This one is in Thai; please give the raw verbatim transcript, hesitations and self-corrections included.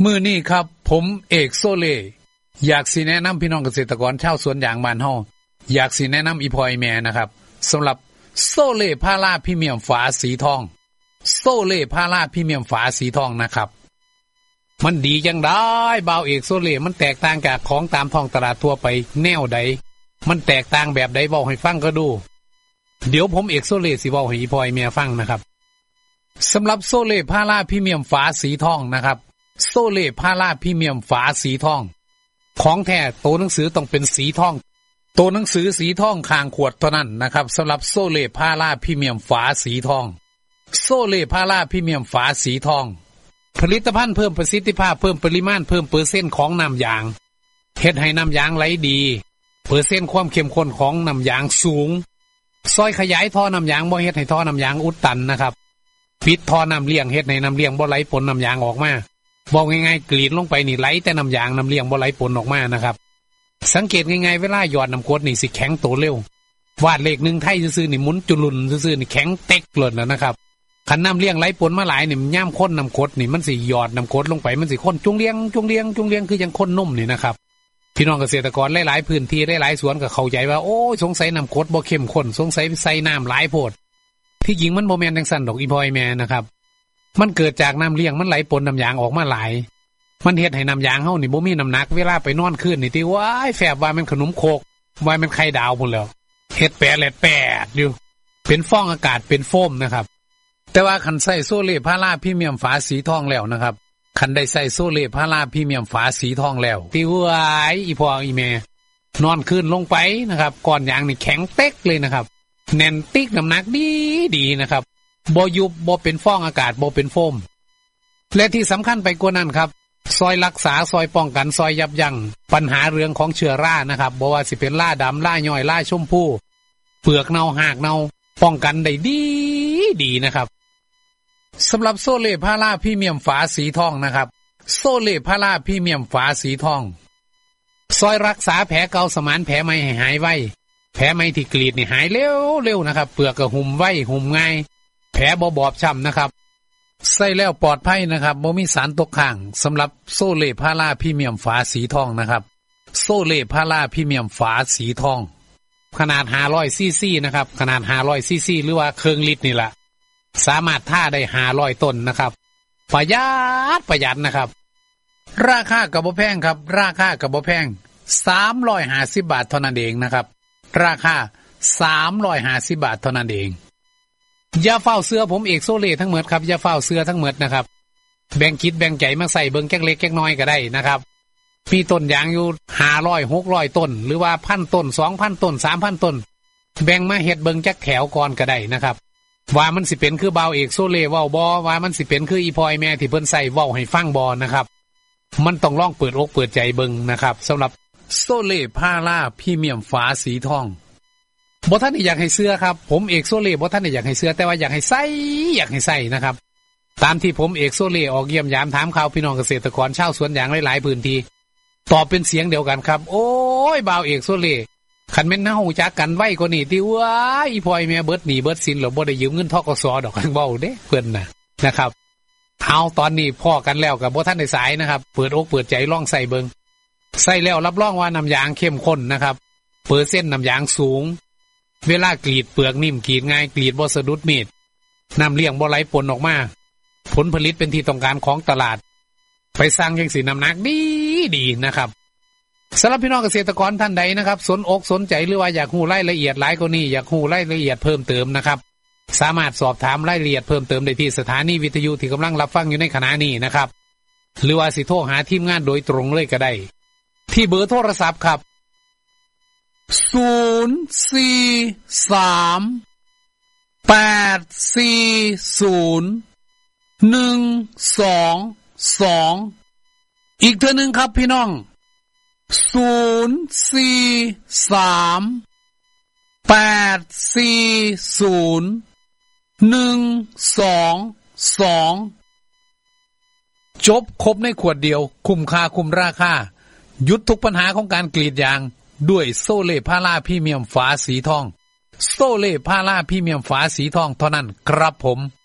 มื้อนี้ครับผมเอกโซเล่อยากสิแนะนำพี่น้องเกษตรกรชาวสวนยางบ้านเฮาอยากสิแนะนำอีพอยแม่นะครับสำหรับโซเล่พาราพรีเมียมฝาสีทองโซเล่พาราพรีเมียมฝาสีทองนะครับมันดีจังได้บ่าวเอกโซเล่มันแตกต่างจากของตามท้องตลาดทั่วไปแนวใดมันแตกต่างแบบใดเว้าให้ฟังก็ดูเดี๋ยวผมเอกโซเล่สิเว้าให้อีพอยแม่ฟังนะครับสำหรับโซเล่พาราพรีเมียมฝาสีทองนะครับโซเล่พาราพรีเมียมฝาสีทองของแท้ตัวหนังสือต้องเป็นสีทองตัวหนังสือสีทองข้างขวดเท่านั้นนะครับสำหรับโซเล่พาราพรีเมียมฝาสีทองโซเล่พาราพรีเมียมฝาสีทองผลิตภัณฑ์เพิ่มประสิทธิภาพเพิ่มปริมาณเพิ่มเปอร์เซ็นต์ของน้ำยางเฮ็ดให้น้ำยางไหลดีเปอร์เซ็นต์ความเข้มข้นของน้ำยางสูงซอยขยายท่อน้ำยางบ่เฮ็ดให้ท่อน้ำยางอุดตันนะครับปิดท่อน้ำเลี้ยงเฮ็ดให้น้ำเลี้ยงบ่ไหลปนน้ำยางออกมาบอกง่ายๆกรีดลงไปนี่ไหลแต่น้ำยางน้ำเลี้ยงบ่ไหลปนออกมานะครับสังเกตง่ายๆเวลาหยอดน้ำกรดนี่สิแข็งโตเร็ววาดเลขหนึ่งไทยซื่อๆนี่หมุนจุลุนซื่อๆนี่แข็งเต็กเลยแล้วนะครับคันน้ำเลี้ยงไหลปนมาหลายนี่มันย่ำข้นน้ำกรดนี่มันสิหยอดน้ำกรดลงไปมันสิข้นจุงเลี้ยงจุงเลี้ยงจุงเลี้ยงคือยังข้นนุ่มนี่นะครับพี่น้องเกษตรกรหลายๆพื้นที่หลายๆสวนก็เข้าใจว่าโอ้สงสัยน้ำกรดบ่เข้มข้นสงสัยใส่น้ำหลายโพดที่จริงมันบ่แม่นจังซั่นดอกอีพอยแม่นะครับมันเกิดจากน้ำเลี้ยงมันไหลปนน้ำยางออกมาหลายมันเฮ็ดให้น้ำยางเฮานี่บ่มีน้ำหนักเวลาไปนอนคืนนี่ติว้ายแฟบว่ามันขนมโคกว่ามันไข่ดาวพุ่นแล้วเฮ็ดแปะแลดแปดอยู่เป็นฟองอากาศเป็นโฟมนะครับแต่ว่าคันใส่โซเล่พาราพรีเมียมฝาสีทองแล้วนะครับคันได้ใส่โซเล่พาราพรีเมียมฝาสีทองแล้วติว้ายอีพ่ออีแม่นอนคืนลงไปนะครับก้อนยางนี่แข็งเต๊กเลยนะครับแน่นติ๊กน้ำหนักดีดีนะครับบ่ยุบบ่เป็นฟองอากาศบ่เป็นโฟมและที่สำคัญไปกว่านั้นครับซอยรักษาซอยป้องกันซอยยับยั้งปัญหาเรื่องของเชื้อรานะครับบ่ว่าสิเป็นราดำราย่อยราชมพูเปลือกเน่าหากเน่าป้องกันได้ดีดีนะครับสำหรับโซเล่พาราพรีเมียมฝาสีทองนะครับโซเล่พาราพรีเมียมฝาสีทองซอยรักษาแผลเก่าสมานแผลใหม่ให้หายไวแผลใหม่ที่กรีดนี่หายเร็วเร็วนะครับเปลือกก็หุ่มไวหุ่มง่ายแผลบ่บอบช้ำนะครับใส่แล้วปลอดภัยนะครับบ่มีสารตกค้างสำหรับโซเล่พาราพรีเมียมฝาสีทองนะครับโซเล่พาราพรีเมียมฝาสีทองขนาดห้าร้อยซีซีนะครับขนาดห้าร้อยซีซีหรือว่าครึ่งลิตรนี่แหละสามารถท่าได้ห้าร้อยต้นนะครับประหยัดประหยัดนะครับราคาก็บ่แพงครับราคาก็บ่แพงสามร้อยห้าสิบบาทเท่านั้นเองนะครับราคาสามร้อยห้าสิบบาทเท่านั้นเองอย่าเฝ้าเสื้อผมเอกโซเล่ทั้งหมดครับอย่าเฝ้าเสื้อทั้งหมดนะครับแบ่งคิดแบ่งใจมาใส่เบิ่งแก๊กเล็กแก๊กน้อยก็ได้นะครับมีต้นยางอยู่ห้าร้อย หกร้อยต้นหรือว่าพันต้น สองพันต้น สามพันต้นแบ่งมาเฮ็ดเบิ่งจักแถวก่อนก็ได้นะครับว่ามันสิเป็นคือบ่าวเอกโซเล่เว้าบ่ว่ามันสิเป็นคืออีพอยแม่ที่เพิ่นใส่เว้าให้ฟังบ่นะครับมันต้องลองเปิดอกเปิดใจเบิ่งนะครับสำหรับโซเล่พาราพรีเมียมฝาสีทองบ่ท่านอยากให้เสื้อครับผมเอกโซเล่บ่ท่านอยากให้เสื้อแต่ว่าอยากให้ใส่อยากให้ใส่นะครับตามที่ผมเอกโซเล่ออกเยี่ยมยามถามข่าวพี่น้องเกษตรกรชาวสวนยางหลายๆพื้นที่ตอบเป็นเสียงเดียวกันครับโอ้ยบ่าวเอกโซเล่คันแม่นเฮาฮู้จักกันไว้กว่านี้ติว้าอีพ่อยแม่เบิดหนี้เบิดสินแล้วบ่ได้ยืมเงินธกสดอกเว้าเด้เพิ่นน่ะนะครับเอาตอนนี้พ้อกันแล้วก็บ่ทันได้สายนะครับเปิดอกเปิดใจลองใส่เบิ่งใส่แล้วรับรองว่าน้ำยางเข้มข้นนะครับเปอร์เซ็นต์น้ำยางสูงเวลากรีดเปลือกนิ่มกรีดง่ายกรีดบ่สะดุดมีดน้ำเลี้ยงบ่ไหลปนออกมาผลผลิตเป็นที่ต้องการของตลาดไปสร้างจังสิน้ำหนักดีดีนะครับสำหรับพี่น้องเกษตรกรท่านใดนะครับสนอกสนใจหรือว่าอยากรู้รายละเอียดหลายกว่านี้อยากรู้รายละเอียดเพิ่มเติมนะครับสามารถสอบถามรายละเอียดเพิ่มเติมได้ที่สถานีวิทยุที่กำลังรับฟังอยู่ในขณะนี้นะครับหรือว่าสิโทรหาทีมงานโดยตรงเลยก็ได้ที่เบอร์โทรศัพท์ครับศูนย์ สี่ สาม แปด สี่ ศูนย์ หนึ่ง สอง สองอีกเทื่อนึงครับพี่น้องศูนย์ สี่ สาม แปด สี่ ศูนย์ หนึ่ง สอง สองจบครบในขวดเดียวคุ้มค่าคุ้มราคาหยุดทุกปัญหาของการกรีดยางด้วยโซเล่พาราพรีเมียมฝาสีทองโซเล่พาราพรีเมียมฝาสีทองเท่านั้นครับผม